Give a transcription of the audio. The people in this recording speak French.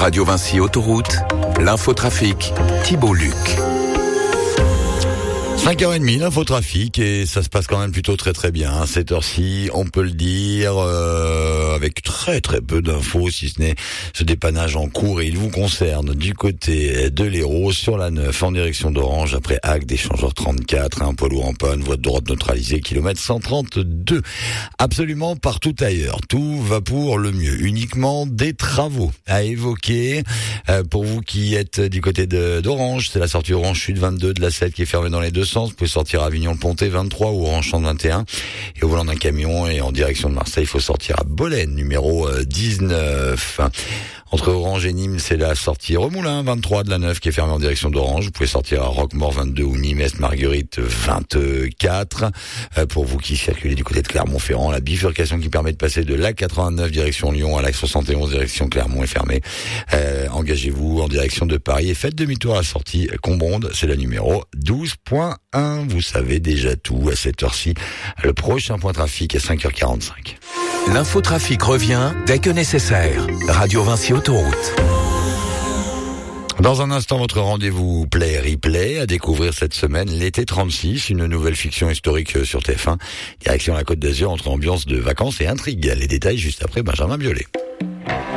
Radio Vinci Autoroute, l'infotrafic, Thibault Luc. 5h30, l'infotrafic, et ça se passe quand même plutôt très très bien. À cette heure-ci, on peut le dire, avec très très peu d'infos, si ce n'est ce dépannage en cours, et il vous concerne du côté de l'Hérault, sur la 9, en direction d'Orange, après Agde, échangeur 34, un poids lourd en panne, voie de droite neutralisée, kilomètre 132. Absolument partout ailleurs, tout va pour le mieux. Uniquement des travaux à évoquer. Pour vous qui êtes du côté d'Orange, c'est la sortie Orange Sud 22 de la 7 qui est fermée dans les deux sens. Vous pouvez sortir à Avignon-le-Pontet 23 ou Orange Centre 21. Et au volant d'un camion et en direction de Marseille, il faut sortir à Bolène, numéro 19. Entre Orange et Nîmes, c'est la sortie Remoulin 23 de la 9 qui est fermée en direction d'Orange. Vous pouvez sortir à Roquemort 22 ou Nîmes-Marguerite 24. Pour vous qui circulez du côté de Clermont-Ferrand, la bifurcation qui permet de passer de l'A89 direction Lyon à l'Axe 71 direction Clermont est fermée. Engagez-vous en direction de Paris et faites demi-tour à la sortie Combonde, c'est la numéro 12.1. Vous savez déjà tout à cette heure-ci. Le prochain point trafic à 5h45. L'infotrafic revient dès que nécessaire. Radio Vinci Autoroute. Dans un instant, votre rendez-vous play-replay à découvrir cette semaine l'été 36, une nouvelle fiction historique sur TF1. Direction la Côte d'Azur entre ambiance de vacances et intrigue. Les détails juste après Benjamin Biolay.